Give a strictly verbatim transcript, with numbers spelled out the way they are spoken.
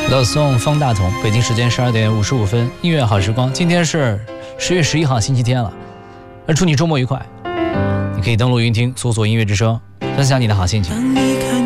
老宋方大同，北京时间十二点五十五分，音乐好时光。今天是十月十一号星期天了，而祝你周末愉快。你可以登录云听，搜索音乐之声，分享你的好心情。